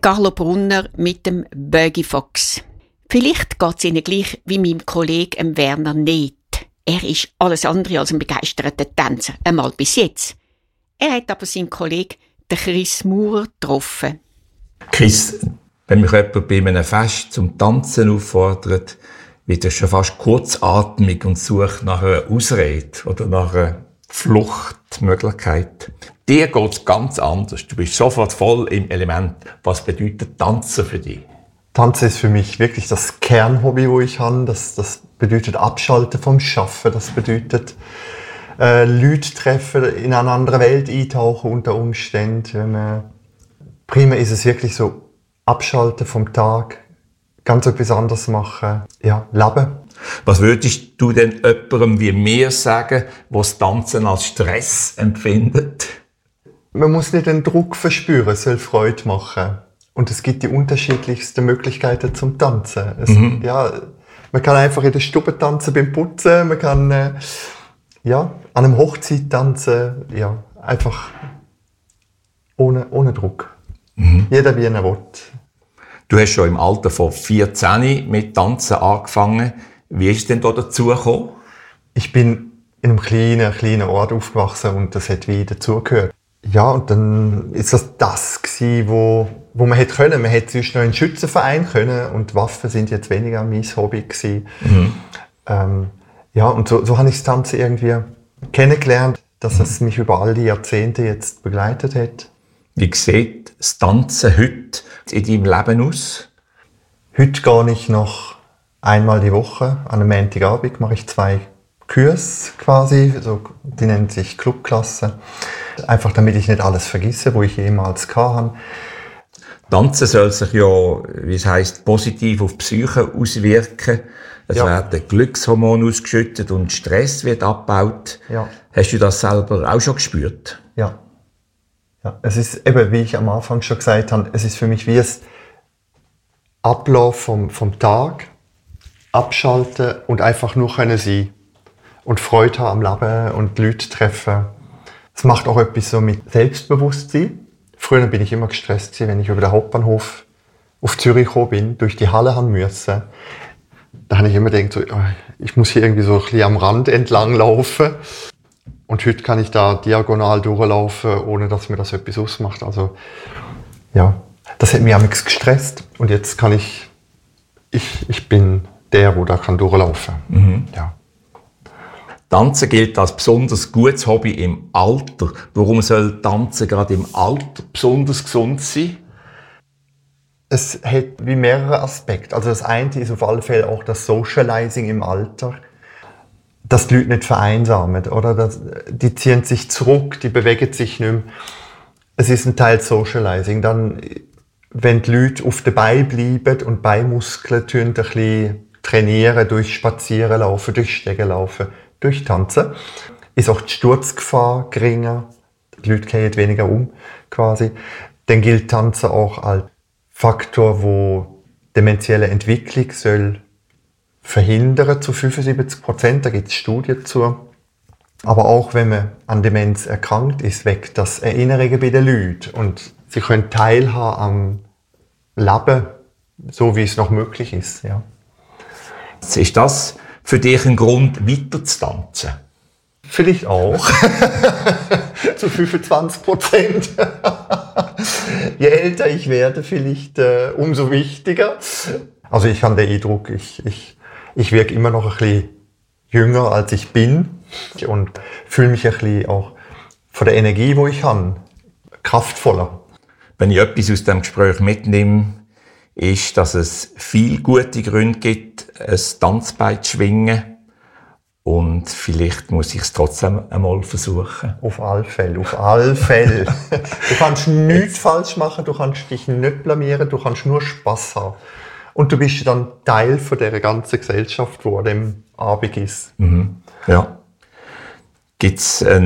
Carlo Brunner mit dem Bögi Fox. Vielleicht geht es Ihnen gleich wie meinem Kollegen Werner Neth. Er ist alles andere als ein begeisterter Tänzer, einmal bis jetzt. Er hat aber seinen Kollegen, den Chris Maurer, getroffen. Chris, wenn mich jemand bei einem Fest zum Tanzen auffordert, wird er schon fast kurzatmig und sucht nach einer Ausrede oder nach einer Fluchtmöglichkeit. Dir geht es ganz anders. Du bist sofort voll im Element. Was bedeutet Tanzen für dich? Tanzen ist für mich wirklich das Kernhobby, das ich habe. Das bedeutet Abschalten vom Schaffen. Das bedeutet Leute treffen, in eine andere Welt eintauchen unter Umständen. Prima ist es wirklich so, abschalten vom Tag, ganz etwas anderes machen, ja, leben. Was würdest du denn jemandem wie mir sagen, der das Tanzen als Stress empfindet? Man muss nicht den Druck verspüren, es soll Freude machen. Und es gibt die unterschiedlichsten Möglichkeiten zum Tanzen. Ja, man kann einfach in der Stube tanzen beim Putzen, man kann an einem Hochzeit tanzen, ja, einfach ohne Druck. Jeder wie er will. Du hast schon im Alter von 14 mit Tanzen angefangen. Wie ist es denn da dazu gekommen? Ich bin in einem kleinen Ort aufgewachsen und das hat wie dazugehört. Ja, und dann ist das gewesen, wo man hätte können. Man hätte sonst noch in einen Schützenverein können und Waffen sind jetzt weniger mein Hobby gewesen. Und so habe ich das Tanzen irgendwie kennengelernt, dass es mich über all die Jahrzehnte jetzt begleitet hat. Wie sieht das Tanzen heute in deinem Leben aus? Heute gehe ich noch einmal die Woche, an einem Montagabend mache ich 2 Kurse quasi, so, die nennen sich Clubklasse. Einfach damit ich nicht alles vergesse, wo ich jemals hatte. Tanzen soll sich ja, wie es heisst, positiv auf die Psyche auswirken. Es werden Glückshormone ausgeschüttet und Stress wird abgebaut. Ja. Hast du das selber auch schon gespürt? Ja. Es ist eben, wie ich am Anfang schon gesagt habe, es ist für mich wie ein Ablauf vom Tag, abschalten und einfach nur können sein und Freude haben am Leben und Leute treffen. Es macht auch etwas so mit Selbstbewusstsein. Früher bin ich immer gestresst, wenn ich über den Hauptbahnhof auf Zürich gekommen bin, durch die Halle haben müssen. Da habe ich immer gedacht, so, ich muss hier irgendwie so ein bisschen am Rand entlang laufen. Und heute kann ich da diagonal durchlaufen, ohne dass mir das etwas ausmacht. Also, ja, das hat mich amigs gestresst. Und jetzt kann ich bin der da kann durchlaufen. Ja. Tanzen gilt als besonders gutes Hobby im Alter. Warum soll Tanzen gerade im Alter besonders gesund sein? Es hat wie mehrere Aspekte. Also das eine ist auf alle Fälle auch das Socializing im Alter. Dass die Leute nicht vereinsamen, oder? Die ziehen sich zurück, die bewegen sich nicht mehr. Es ist ein Teil Socializing. Dann, wenn die Leute auf den Beinen bleiben und Beinmuskeln ein bisschen trainieren, durch Spazieren laufen, durch Stegen laufen, durch Tanzen, ist auch die Sturzgefahr geringer. Die Leute fallen weniger um, quasi. Dann gilt Tanzen auch als Faktor, wo dementielle Entwicklung soll verhindern zu 75%, da gibt es Studien zu. Aber auch wenn man an Demenz erkrankt ist, weckt das Erinnerungen bei den Leuten. Und sie können teilhaben am Leben, so wie es noch möglich ist. Ja. Ist das für dich ein Grund, weiter zu tanzen? Vielleicht auch. Zu 25%. Je älter ich werde, vielleicht umso wichtiger. Also ich habe den Eindruck, ich wirke immer noch ein bisschen jünger, als ich bin und fühle mich ein bisschen auch von der Energie, die ich habe, kraftvoller. Wenn ich etwas aus diesem Gespräch mitnehme, ist, dass es viele gute Gründe gibt, ein Tanzbein zu schwingen. Und vielleicht muss ich es trotzdem einmal versuchen. Auf alle Fälle, auf alle Fälle. Du kannst nichts falsch machen, du kannst dich nicht blamieren, du kannst nur Spass haben. Und du bist dann Teil von dieser ganzen Gesellschaft, die an dem Abend ist. Ja. Gibt es einen